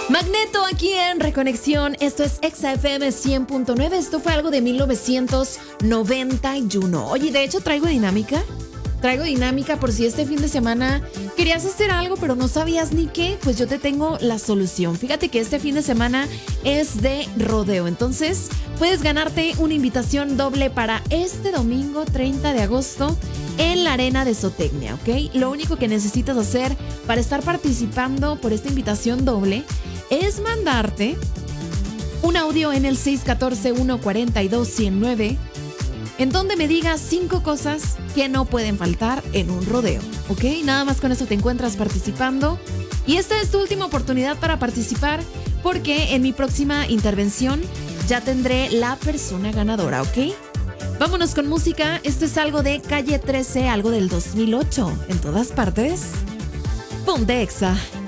Magneto aquí en Reconexión. Esto es Exa FM 100.9. Esto fue algo de 1991. Oye, de hecho traigo dinámica. Traigo dinámica por si este fin de semana querías hacer algo pero no sabías ni qué, pues yo te tengo la solución. Fíjate que este fin de semana es de rodeo, entonces puedes ganarte una invitación doble para este domingo 30 de agosto en la Arena de Zootecnia, ¿ok? Lo único que necesitas hacer para estar participando por esta invitación doble es mandarte un audio en el 614-142-109 en donde me digas 5 cosas que no pueden faltar en un rodeo, ¿ok? Nada más con eso te encuentras participando. Y esta es tu última oportunidad para participar porque en mi próxima intervención ya tendré la persona ganadora, ¿ok? Vámonos con música. Esto es algo de Calle 13, algo del 2008. En todas partes. Ponte Exa.